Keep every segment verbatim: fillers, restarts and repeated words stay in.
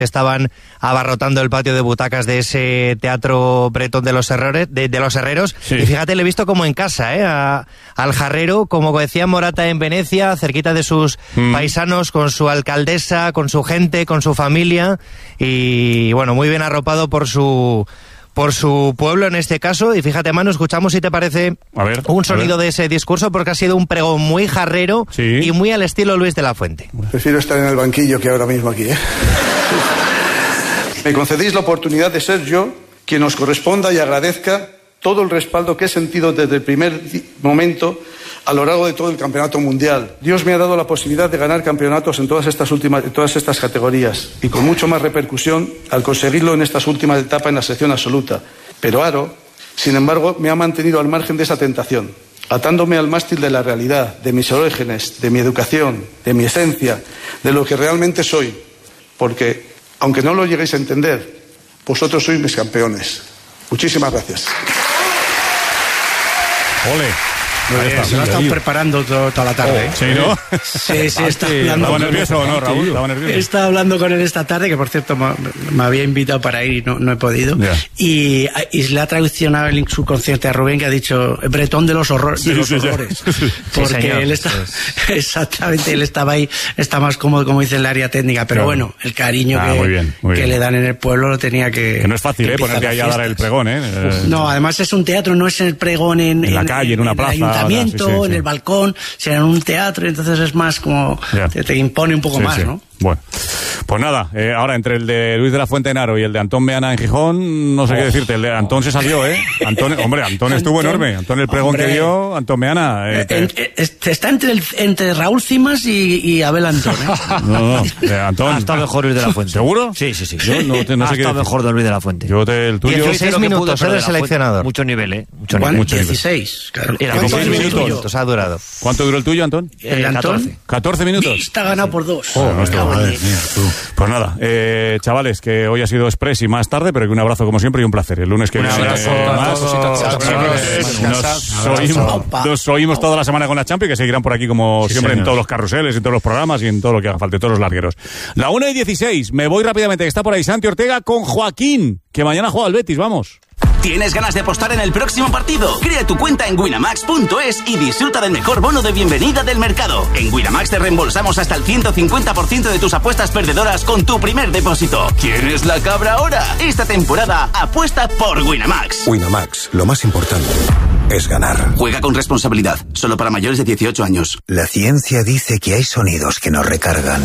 estaban abarrotando el patio de butacas de ese teatro bretón de los herreros, de, de los herreros. Sí. Y fíjate, le he visto como en casa, ¿eh? A, al jarrero, como decía Morata en Venecia, cerquita de sus mm. paisanos, con su alcaldesa, con su gente, con su familia, y bueno, muy bien arropado por su por su pueblo en este caso. Y fíjate, Manu, escuchamos si te parece a ver, un sonido de ese discurso, porque ha sido un pregón muy jarrero, sí, y muy al estilo Luis de la Fuente. Prefiero estar en el banquillo que ahora mismo aquí, ¿eh? Me concedéis la oportunidad de ser yo quien os corresponda y agradezca todo el respaldo que he sentido desde el primer momento a lo largo de todo el campeonato mundial. Dios me ha dado la posibilidad de ganar campeonatos en todas estas últimas, en todas estas categorías, y con mucho más repercusión al conseguirlo en estas últimas etapas en la sección absoluta. Pero Aro, sin embargo, me ha mantenido al margen de esa tentación, atándome al mástil de la realidad, de mis orígenes, de mi educación, de mi esencia, de lo que realmente soy. Porque, aunque no lo lleguéis a entender, vosotros sois mis campeones. Muchísimas gracias. Ole. Bien, se lo ha estado preparando todo, toda la tarde. Oh, ¿sí, no? Sí, sí, está hablando. ¿Estaba nervioso o no, Raúl? ¿Estaba nervioso? Estaba hablando con él esta tarde, que por cierto me, me había invitado para ir y no, no he podido. Yeah. Y, y le ha traduccionado el subconsciente a Rubén, que ha dicho bretón de los, horror, sí, de los sí, horrores. Sí. Porque sí, él está, sí. exactamente, él estaba ahí, está más cómodo, como dice, en el área técnica. Pero claro, bueno, el cariño ah, que, muy bien, muy que bien. le dan en el pueblo lo tenía que. Que no es fácil, ¿eh? Ponerte ahí a dar el pregón, ¿eh? Uf, no, además es un teatro, no es el pregón en, en la calle, en una plaza. Sí, sí, sí. En el balcón, será en un teatro, entonces es más como yeah. te, te impone un poco sí, más, sí. ¿no? Bueno, pues nada, eh, ahora entre el de Luis de la Fuente en Aro y el de Antón Meana en Gijón, no sé oh. qué decirte, el de Antón se salió, ¿eh? Antón, hombre, Antón estuvo Antón, enorme, Antón el pregón hombre. que dio, Antón Meana. Eh, te... en, eh, está entre, el, entre Raúl Cimas y, y Abel Antón, ¿eh? No, no, eh, Antón. Ha estado mejor Luis de la Fuente. ¿Seguro? Sí, sí, sí. Yo no, te, no sé ha estado mejor de Luis de la Fuente. Yo te, el tuyo. dieciséis minutos, eres seleccionador. Mucho nivel, ¿eh? Mucho nivel. Mucho dieciséis, claro. Era dieciséis minutos. minutos ha durado. ¿Cuánto duró el tuyo, Antón? El Antón. catorce minutos. Está ganado por dos. Oh, no está, madre mía, tú. Pues nada, eh, chavales, que hoy ha sido express y más tarde, pero que un abrazo como siempre y un placer. El lunes que viene nos oímos toda la semana con la Champions, que seguirán por aquí como sí, siempre señor. en todos los carruseles, en todos los programas y en todo lo que haga falta, todos los largueros. La una y dieciséis, me voy rápidamente, que está por ahí Santi Ortega con Joaquín, que mañana juega al Betis, vamos. ¿Tienes ganas de apostar en el próximo partido? Crea tu cuenta en winamax punto es y disfruta del mejor bono de bienvenida del mercado. En Winamax te reembolsamos hasta el ciento cincuenta por ciento de tus apuestas perdedoras con tu primer depósito. ¿Quieres la cabra ahora? Esta temporada apuesta por Winamax. Winamax, lo más importante es ganar. Juega con responsabilidad, solo para mayores de dieciocho años. La ciencia dice que hay sonidos que nos recargan.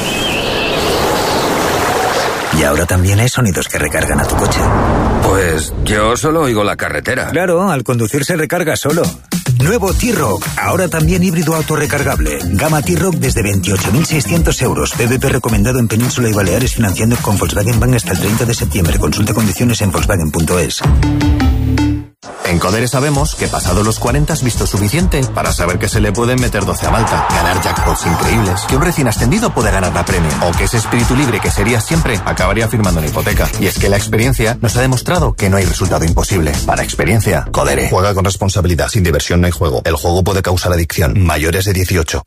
Y ahora también hay sonidos que recargan a tu coche. Pues yo solo oigo la carretera. Claro, al conducir se recarga solo. Nuevo T-Roc, ahora también híbrido autorrecargable. Gama T-Roc desde veintiocho mil seiscientos euros. B B P recomendado en Península y Baleares, financiando con Volkswagen Bank hasta el treinta de septiembre. Consulta condiciones en volkswagen punto es. En Codere sabemos que pasado los cuarenta has visto suficiente para saber que se le pueden meter doce a Malta, ganar jackpots increíbles, que un recién ascendido puede ganar la Premier, o que ese espíritu libre que serías siempre acabaría firmando una hipoteca. Y es que la experiencia nos ha demostrado que no hay resultado imposible. Para experiencia, Codere. Juega con responsabilidad, sin diversión no hay juego. El juego puede causar adicción. Mayores de dieciocho.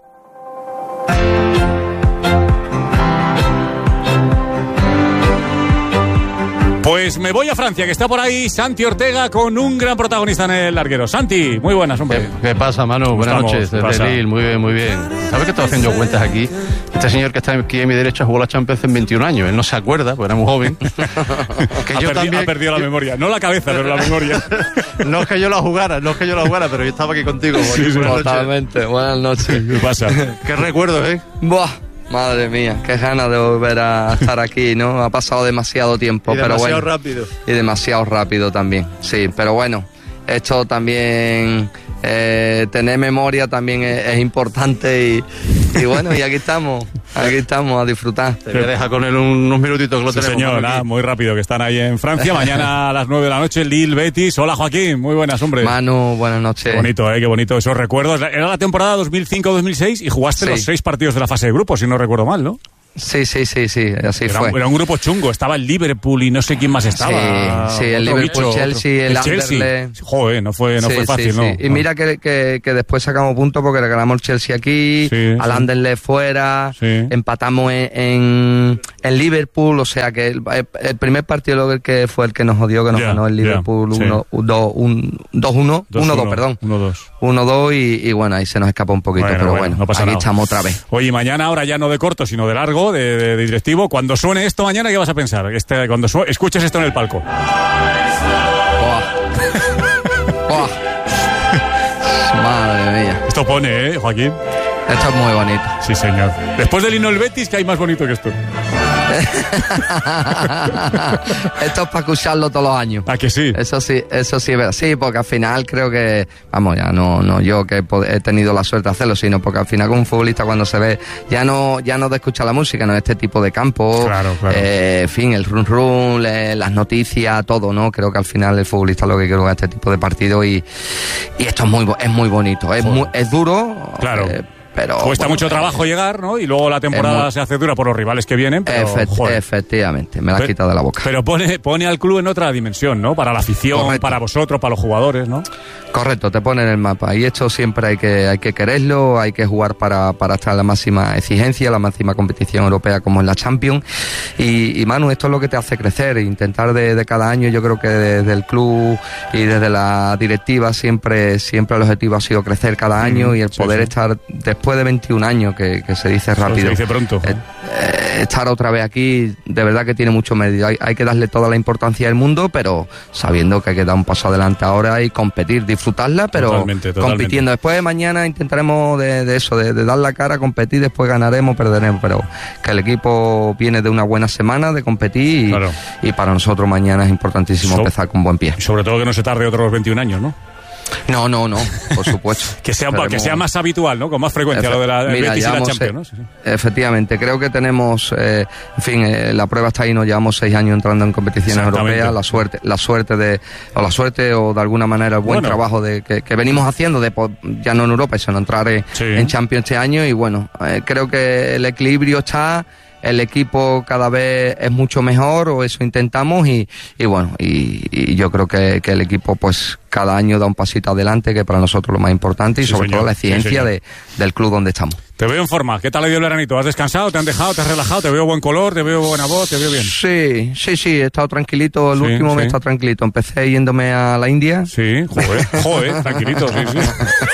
Pues me voy a Francia, que está por ahí Santi Ortega con un gran protagonista en el larguero. Santi, muy buenas, hombre. ¿Qué, qué pasa, Manu? Buenas noches, desde Lille, muy bien, muy bien. ¿Sabes que estoy haciendo cuentas aquí? Este señor que está aquí a mi derecha jugó la Champions en veintiún años, él no se acuerda, porque era muy joven. que ha, yo perdi- también... ha perdido la memoria, no la cabeza, pero la memoria. No es que yo la jugara, no es que yo la jugara, pero yo estaba aquí contigo. Sí, sí, buenas totalmente, noches. Buenas noches. ¿Qué pasa? ¿Qué recuerdos, eh? Buah. Madre mía, qué ganas de volver a estar aquí, ¿no? Ha pasado demasiado tiempo, y pero demasiado bueno. rápido. Y demasiado rápido también, sí, pero bueno, esto también, eh, tener memoria también es, es importante y, y bueno, y aquí estamos, aquí estamos a disfrutar. Te voy a dejar con él unos minutitos que lo sí, tenemos. Señor, nada, muy rápido, que están ahí en Francia, mañana a las nueve de la noche, Lille, Betis. Hola, Joaquín, muy buenas, hombre. Manu, buenas noches. Qué bonito, eh, qué bonito esos recuerdos. Era la temporada dos mil cinco dos mil seis y jugaste sí. los seis partidos de la fase de grupos, si no recuerdo mal, ¿no? Sí, sí, sí, sí, así era, fue. Era un grupo chungo, estaba el Liverpool y no sé quién más estaba. Sí, sí el Liverpool, bicho, Chelsea, el, el Chelsea. Joder, no fue, no sí, fue fácil, sí, ¿no? Sí. Y mira que, que, que después sacamos puntos porque regalamos el Chelsea aquí, sí, al sí. Anderlecht fuera, sí. empatamos en, en, en Liverpool, o sea que el, el primer partido que fue el que nos jodió, que nos yeah, ganó el Liverpool yeah, dos uno, uno dos, perdón. uno dos. uno dos y, y bueno, ahí se nos escapó un poquito, bueno, pero bueno, bueno no pasa aquí nada. Estamos otra vez. Oye, mañana ahora ya no de corto, sino de largo, de, de, de directivo. Cuando suene esto mañana, ¿qué vas a pensar? Este, cuando su- escuches esto en el palco. Oh. Madre mía. Esto pone, ¿eh, Joaquín? Esto es muy bonito. Sí, señor. Después del himno del Betis, ¿qué hay más bonito que esto? Esto es para escucharlo todos los años. ¿A que sí? Eso sí, eso sí es verdad. Sí, porque al final creo que, vamos, ya no, no yo que he tenido la suerte de hacerlo, sino porque al final como un futbolista cuando se ve, ya no, ya no de escuchar la música, no este tipo de campo, claro, claro. Eh, en fin, el run run, le, las noticias, todo, ¿no? Creo que al final el futbolista lo que quiere es este tipo de partido y, y esto es muy, es muy bonito, es, muy, es duro. Claro. Eh, Pero, Cuesta bueno, mucho trabajo eh, llegar, ¿no? Y luego la temporada muy... se hace dura por los rivales que vienen, pero, Efect- efectivamente, me la has quitado de la boca. Pero pone, pone al club en otra dimensión, ¿no? Para la afición, correcto. Para vosotros, para los jugadores, ¿no? Correcto, te pone en el mapa. Y esto siempre hay que, hay que quererlo, hay que jugar para, para estar en la máxima exigencia, la máxima competición europea como en la Champions. Y, y Manu, esto es lo que te hace crecer, intentar de, de cada año. Yo creo que desde el club y desde la directiva siempre, siempre el objetivo ha sido crecer cada año mm, y el sí, poder sí. estar después de veintiún años, que, que se dice rápido. Se dice pronto. Eh, eh, estar otra vez aquí, de verdad que tiene mucho mérito. Hay, hay que darle toda la importancia del mundo, pero sabiendo que hay que dar un paso adelante ahora y competir, disfrutarla, pero totalmente, totalmente. compitiendo. Después de mañana intentaremos de, de eso, de, de dar la cara, competir, después ganaremos, perderemos, pero que el equipo viene de una buena semana de competir y, claro. y para nosotros mañana es importantísimo so, empezar con buen pie. Y sobre todo que no se tarde otros veintiún años, ¿no? No, no, no, por supuesto. que, sea, que sea más habitual, ¿no? Con más frecuencia Efe- lo de la Mira, Betis llevamos, y la Champions, ¿no? Sí, sí. Efectivamente, creo que tenemos, eh, en fin, eh, la prueba está ahí, nos llevamos seis años entrando en competiciones europeas, la suerte, la suerte de, o la suerte o de alguna manera el buen bueno. trabajo de que, que venimos haciendo, de ya no en Europa, sino entrar en, sí. en Champions este año y bueno, eh, creo que el equilibrio está. El equipo cada vez es mucho mejor, o eso intentamos, y, y bueno, y, y yo creo que, que el equipo pues cada año da un pasito adelante, que para nosotros es lo más importante, y sí, sobre señor. todo la exigencia sí, de, del club donde estamos. Te veo en forma. ¿Qué tal ha ido el veranito? ¿Has descansado? ¿Te han dejado? ¿Te has relajado? ¿Te veo buen color? ¿Te veo buena voz? ¿Te veo bien? Sí, sí, sí. He estado tranquilito. El sí, último sí. mes he estado tranquilito. Empecé yéndome a la India. Sí, joder, joder, tranquilito, sí, sí.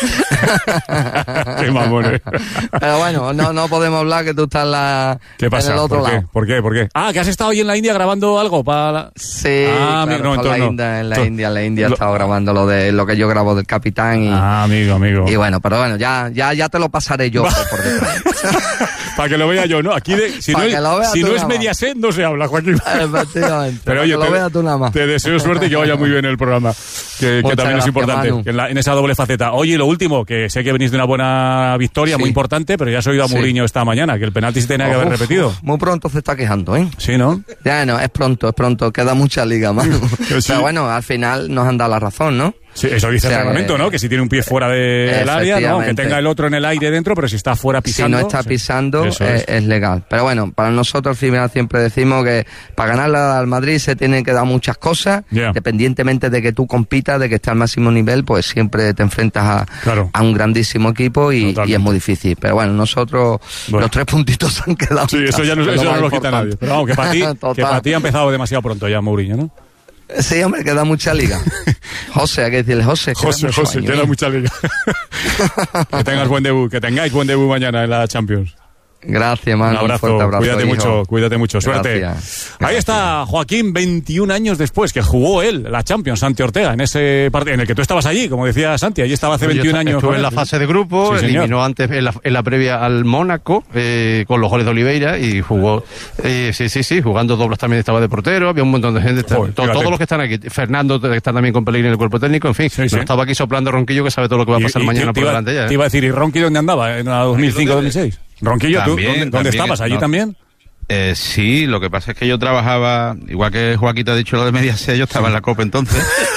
Qué mamones. Pero bueno, no, no podemos hablar que tú estás la, ¿Qué pasa? en el otro ¿Por qué? lado. ¿Por qué? ¿Por qué? Ah, que has estado ahí en la India grabando algo para la... Sí, ah, claro, no, entonces la no. India, en la India, en la India he estado grabando lo de lo que yo grabo del Capitán. Y, ah, amigo, amigo. Y bueno, pero bueno, ya, ya, ya te lo pasaré yo por, por detrás. Para que lo vea yo, ¿no? Aquí, de, si, no es, si no es Mediaset, no se habla, Joaquín. Efectivamente. Pero oye, que lo te, vea tú nada más. Te deseo suerte y que vaya muy bien el programa, que, que también gracias, es importante, que en, la, en esa doble faceta. Oye, lo último, que sé que venís de una buena victoria, sí. muy importante, pero ya has oído a Mourinho sí. esta mañana, que el penalti se tenía que haber repetido. Uf, muy pronto se está quejando, ¿eh? Sí, ¿no? Ya, no, es pronto, es pronto, queda mucha liga, mano. Sí. Pero bueno, al final nos han dado la razón, ¿no? Sí, eso dice o sea, el reglamento, ¿no? Que si tiene un pie fuera del área, ¿no? Que tenga el otro en el aire dentro, pero si está fuera pisando... Si no está pisando, sí. es, es legal. Pero bueno, para nosotros al final siempre decimos que para ganar al Madrid se tienen que dar muchas cosas, yeah. independientemente de que tú compitas, de que estés al máximo nivel, pues siempre te enfrentas a, claro. a un grandísimo equipo y, y es muy difícil. Pero bueno, nosotros bueno. los tres puntitos se han quedado. Sí, eso ya no, eso no lo quita nadie. Pero vamos, que para ti, que para ti ha empezado demasiado pronto ya Mourinho, ¿no? Sí, hombre, queda mucha liga. José, hay que decirle, José, queda José, José, año, queda ¿eh? mucha liga. Que tengas buen debut, que tengáis buen debut mañana en la Champions. Gracias, mano. Un abrazo, un fuerte abrazo, cuídate hijo. mucho, cuídate mucho, suerte. Gracias. Ahí está Joaquín, veintiún años después, que jugó él la Champions, Santi Ortega, en ese partido, en el que tú estabas allí, como decía Santi, allí estaba hace veintiún años. Estuve en la fase de grupo, sí, eliminó antes en la, en la previa al Mónaco, eh, con los goles de Oliveira, y jugó, eh, sí, sí, sí, jugando dobles también estaba de portero, había un montón de gente, Joder, to, todos los que están aquí, Fernando, que está también con Pellegrini en el cuerpo técnico, en fin, sí, sí. estaba aquí soplando Ronquillo, que sabe todo lo que va a pasar y, mañana y por iba, delante ya. Te iba a decir, ¿y Ronqui dónde andaba? ¿En la dos mil cinco dos mil seis? Ronquillo, ¿tú también, dónde, también, dónde estabas? ¿Allí no. también? Eh, sí, lo que pasa es que yo trabajaba, igual que Joaquín te ha dicho lo de Mediaset, yo estaba en la Copa entonces.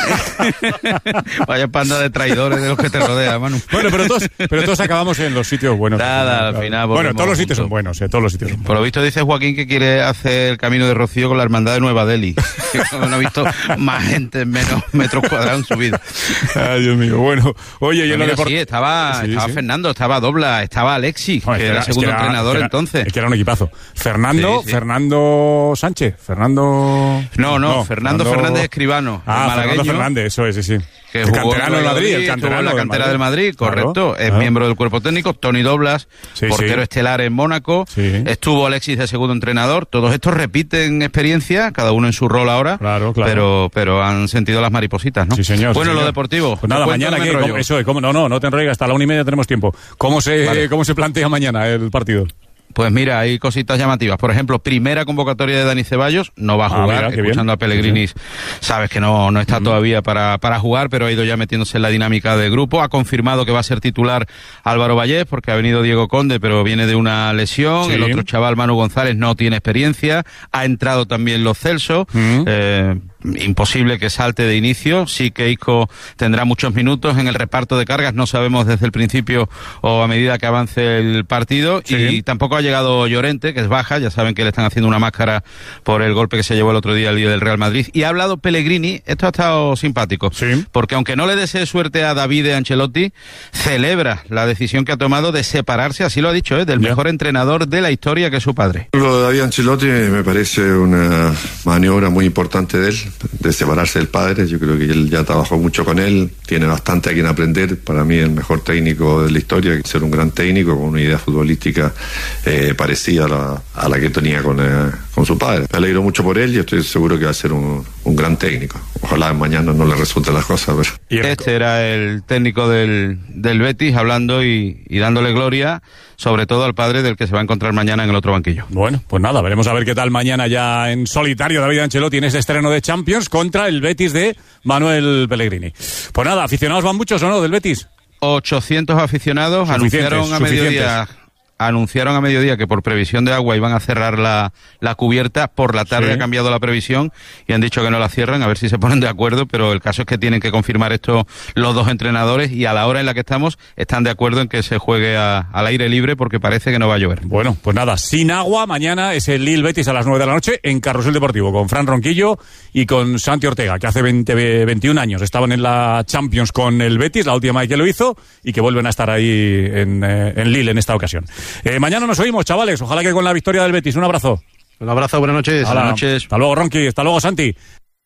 Vaya panda de traidores de los que te rodea, Manu. Bueno, pero todos, pero todos acabamos en los sitios buenos. Nada, al final. Bueno, todos los sitios son buenos, eh, todos los sitios son buenos. Por lo visto dice Joaquín que quiere hacer el camino de Rocío con la hermandad de Nueva Delhi. No he visto más gente en menos metros cuadrados en su vida. Ay, Dios mío. Bueno, oye, yo no deport... Sí, estaba, sí, estaba sí. Fernando, estaba Dobla, estaba Alexis, no, que, que era el segundo es que era, entrenador es que era, entonces. Es que era un equipazo. Fernando, sí, sí. Fernando Sánchez, Fernando... No, no, no Fernando, Fernando Fernández Escribano. Ah, Fernando Fernández, eso es, sí, sí. Que el canterano del Madrid, el canterano en la cantera del Madrid, Madrid correcto. Claro, es claro. miembro del cuerpo técnico. Tony Doblas, sí, portero sí. estelar en Mónaco. Sí. Estuvo Alexis de segundo entrenador. Todos estos repiten experiencia, cada uno en su rol ahora. Claro, claro. Pero, pero han sentido las maripositas, ¿no? Sí, señor. Bueno, sí, lo señor. deportivo. Pues nada, mañana, ¿qué? ¿Cómo, eso es, ¿cómo? No, no, no te enrolles, hasta la una y media tenemos tiempo. ¿Cómo se, vale. ¿cómo se plantea mañana el partido? Pues mira, hay cositas llamativas. Por ejemplo, primera convocatoria de Dani Ceballos, no va a jugar. Ah, mira, escuchando a Pellegrini, sí. sabes que no, no está uh-huh. todavía para, para jugar, pero ha ido ya metiéndose en la dinámica del grupo. Ha confirmado que va a ser titular Álvaro Vallés, porque ha venido Diego Conde, pero viene de una lesión. Sí. El otro chaval, Manu González, no tiene experiencia. Ha entrado también Lo Celso. Uh-huh. Eh, imposible que salte de inicio. Sí que Isco tendrá muchos minutos en el reparto de cargas, no sabemos desde el principio o a medida que avance el partido. Sí. Y tampoco ha llegado Llorente, que es baja, ya saben que le están haciendo una máscara por el golpe que se llevó el otro día el día del Real Madrid. Y ha hablado Pellegrini, esto ha estado simpático, sí. porque aunque no le desee suerte a David Ancelotti, celebra la decisión que ha tomado de separarse, así lo ha dicho, ¿eh? del yeah. mejor entrenador de la historia, que es su padre. Lo de David Ancelotti me parece una maniobra muy importante de él, de separarse del padre. Yo creo que él ya trabajó mucho con él, tiene bastante a quien aprender. Para mí el mejor técnico de la historia, ser un gran técnico con una idea futbolística eh, parecida a la, a la que tenía con, eh, con su padre. Me alegro mucho por él y estoy seguro que va a ser un, un gran técnico. Ojalá mañana no le resulten las cosas. Pero... Este era el técnico del, del Betis hablando y, y dándole gloria, sobre todo al padre del que se va a encontrar mañana en el otro banquillo. Bueno, pues nada, veremos a ver qué tal mañana ya en solitario David Ancelotti en ese estreno de Champions contra el Betis de Manuel Pellegrini. Pues nada, ¿aficionados van muchos o no del Betis? ochocientos aficionados, anunciaron a mediodía... Anunciaron a mediodía que por previsión de agua iban a cerrar la, la cubierta. Por la tarde sí. ha cambiado la previsión y han dicho que no la cierran, a ver si se ponen de acuerdo, pero el caso es que tienen que confirmar esto los dos entrenadores y a la hora en la que estamos están de acuerdo en que se juegue a, al aire libre porque parece que no va a llover. Bueno, pues nada, sin agua, mañana es el Lille Betis a las nueve de la noche en Carrusel Deportivo con Fran Ronquillo y con Santi Ortega, que hace veinte, veintiún años estaban en la Champions con el Betis, la última vez que lo hizo, y que vuelven a estar ahí en, eh, en Lille en esta ocasión. Eh, mañana nos oímos, chavales. Ojalá que con la victoria del Betis. Un abrazo. Un abrazo, buenas noches. Buenas noches. Hasta luego, Ronqui. Hasta luego, Santi.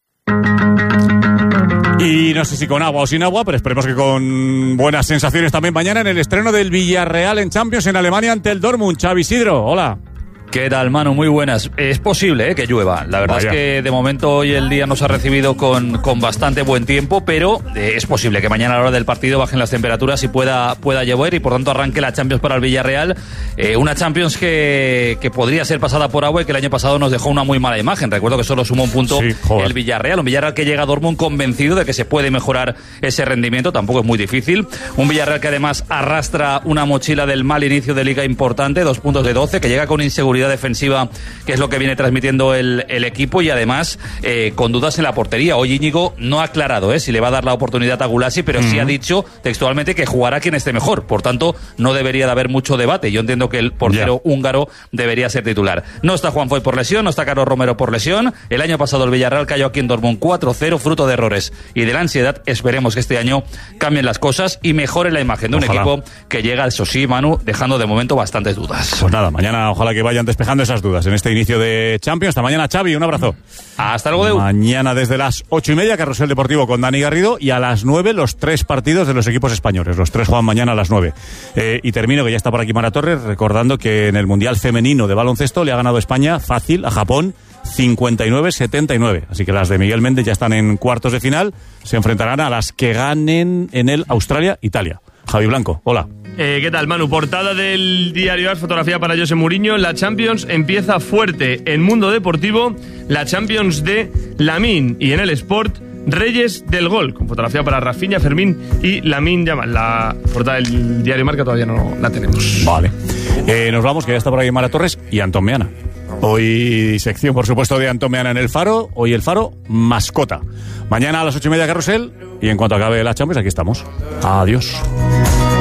Y no sé si con agua o sin agua, pero esperemos que con buenas sensaciones también mañana en el estreno del Villarreal en Champions en Alemania ante el Dortmund. Xavi Isidro, hola. ¿Qué tal, Manu? Muy buenas. Es posible ¿eh? que llueva. La verdad Vaya. es que de momento hoy el día nos ha recibido con, con bastante buen tiempo, pero eh, es posible que mañana a la hora del partido bajen las temperaturas y pueda, pueda llover y por tanto arranque la Champions para el Villarreal. Eh, una Champions que, que podría ser pasada por agua y que el año pasado nos dejó una muy mala imagen. Recuerdo que solo sumó un punto sí, el Villarreal. Un Villarreal que llega a Dortmund convencido de que se puede mejorar ese rendimiento. Tampoco es muy difícil. Un Villarreal que además arrastra una mochila del mal inicio de liga importante, dos puntos de doce, que llega con inseguridad defensiva, que es lo que viene transmitiendo el, el equipo y además eh, con dudas en la portería. Hoy Íñigo no ha aclarado eh, si le va a dar la oportunidad a Gulasi, pero uh-huh. sí ha dicho textualmente que jugará quien esté mejor. Por tanto, no debería de haber mucho debate. Yo entiendo que el portero yeah. húngaro debería ser titular. No está Juan Foy por lesión, no está Carlos Romero por lesión. El año pasado el Villarreal cayó aquí en Dortmund cuatro cero, fruto de errores y de la ansiedad. Esperemos que este año cambien las cosas y mejore la imagen de un ojalá. equipo que llega, eso sí, Manu, dejando de momento bastantes dudas. Pues nada, mañana ojalá que vayan despejando esas dudas en este inicio de Champions. Hasta mañana, Xavi, un abrazo. Hasta luego, Deu. Mañana desde las ocho y media, Carrusel Deportivo con Dani Garrido, y a las nueve los tres partidos de los equipos españoles. Los tres juegan mañana a las nueve. Eh, y termino, que ya está por aquí Mara Torres, recordando que en el Mundial Femenino de Baloncesto le ha ganado España fácil a Japón cincuenta y nueve setenta y nueve. Así que las de Miguel Méndez ya están en cuartos de final. Se enfrentarán a las que ganen en el Australia-Italia. Javi Blanco, hola. Eh, ¿Qué tal, Manu? Portada del diario AS, fotografía para José Mourinho. La Champions empieza fuerte en Mundo Deportivo. La Champions de Lamine y en el Sport, Reyes del Gol, con fotografía para Rafinha, Fermín y Lamine Yamal. La portada del diario Marca todavía no la tenemos. Vale. Eh, nos vamos, que ya está por ahí Mara Torres y Antón Meana. Hoy sección, por supuesto, de Antón Meana en El Faro. Hoy El Faro, mascota. Mañana a las ocho y media Carrusel. Y en cuanto acabe la Champions, aquí estamos. Adiós.